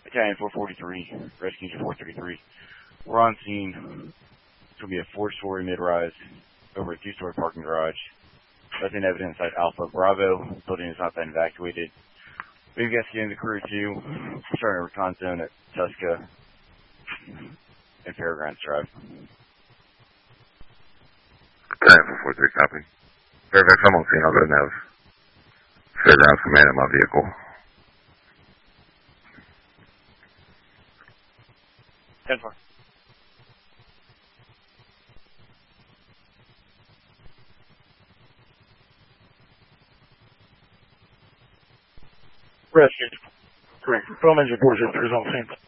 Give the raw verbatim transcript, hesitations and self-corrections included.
Italian four forty-three, Rescue four thirty-three. We're on scene. This will be a four-story mid-rise over a two-story parking garage. Nothing evidence at Alpha Bravo. Building has not been evacuated. We're investigating the crew too. Starting a recon zone at Tuska and Fairgrounds Drive. Italian four forty-three, copy. Fairfax, I'm on scene. I'll go and have Fairgrounds command in my vehicle. ten four. Rescue. Correct. Film engine four zero three is on scene.